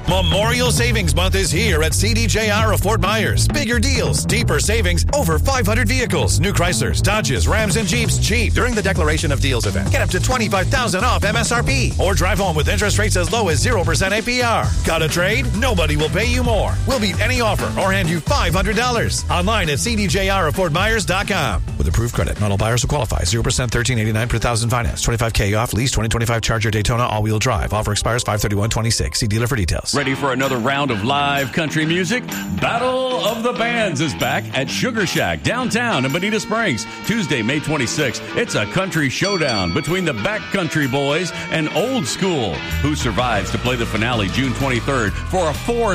Memorial Savings Month is here at CDJR of Fort Myers. Bigger deals, deeper savings, over 500 vehicles. New Chryslers, Dodges, Rams, and Jeeps cheap during the Declaration of Deals event. Get up to $25,000 off MSRP. Or drive home with interest rates as low as 0% APR. Got a trade? Nobody will pay you more. We'll beat any offer or hand you $500. Online at CDJRofFortMyers.com. With approved credit, not all buyers will qualify. 0% $13.89 per thousand finance. $25K off lease 2025 Charger Daytona all-wheel drive. Offer expires 5/31/26. See dealer for details. Ready for another round of live country music? Battle of the Bands is back at Sugar Shack downtown in Bonita Springs. Tuesday, May 26th. It's a country showdown between the Backcountry Boys and Old School. Who survives to play the finale June 23rd for a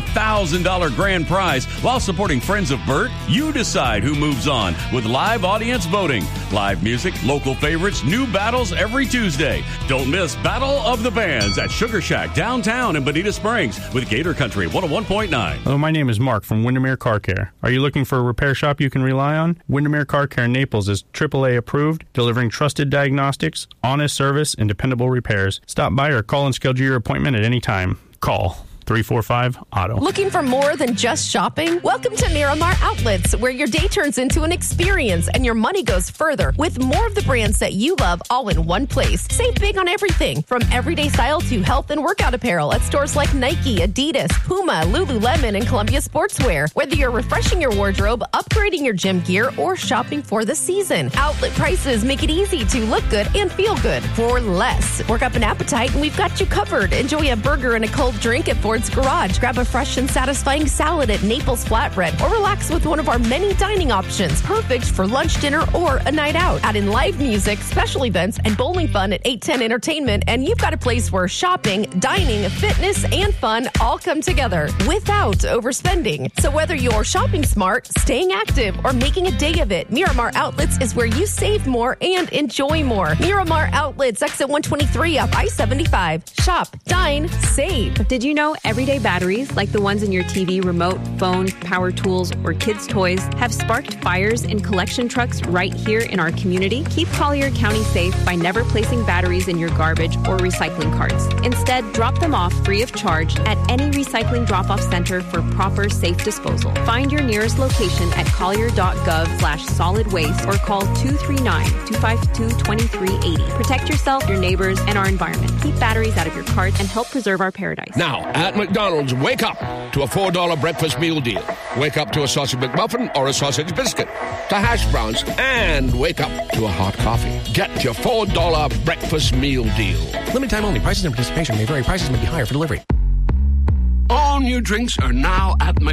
$4,000 grand prize while supporting Friends of Bert? You decide who moves on with live audience voting. Live music, local favorites, new battles every Tuesday. Don't miss Battle of the Bands at Sugar Shack downtown in Bonita Springs with Gator Country 101.9. Hello, my name is Mark from Windermere Car Care. Are you looking for a repair shop you can rely on? Windermere Car Care Naples is AAA approved, delivering trusted diagnostics, honest service, and dependable repairs. Stop by or call and schedule your appointment at any time. Call 345-AUTO. Looking for more than just shopping? Welcome to Miramar Outlets, where your day turns into an experience and your money goes further with more of the brands that you love all in one place. Save big on everything from everyday style to health and workout apparel at stores like Nike, Adidas, Puma, Lululemon, and Columbia Sportswear. Whether you're refreshing your wardrobe, upgrading your gym gear, or shopping for the season, outlet prices make it easy to look good and feel good for less. Work up an appetite and we've got you covered. Enjoy a burger and a cold drink at Ford's Garage. Grab a fresh and satisfying salad at Naples Flatbread, or relax with one of our many dining options, perfect for lunch, dinner, or a night out. Add in live music, special events, and bowling fun at 810 Entertainment, and you've got a place where shopping, dining, fitness, and fun all come together without overspending. So whether you're shopping smart, staying active, or making a day of it, Miramar Outlets is where you save more and enjoy more. Miramar Outlets, exit 123 off I-75. Shop, dine, save. Did you know everyday batteries, like the ones in your TV, remote, phone, power tools, or kids' toys, have sparked fires in collection trucks right here in our community? Keep Collier County safe by never placing batteries in your garbage or recycling carts. Instead, drop them off free of charge at any recycling drop-off center for proper, safe disposal. Find your nearest location at collier.gov/solid waste or call 239-252-2380. Protect yourself, your neighbors, and our environment. Keep batteries out of your cart and help preserve our paradise. Now, at McDonald's, wake up to a $4 breakfast meal deal. Wake up to a sausage McMuffin or a sausage biscuit, to hash browns, and wake up to a hot coffee. Get your $4 breakfast meal deal. Limited time only. Prices and participation may vary. Prices may be higher for delivery. All new drinks are now at McDonald's.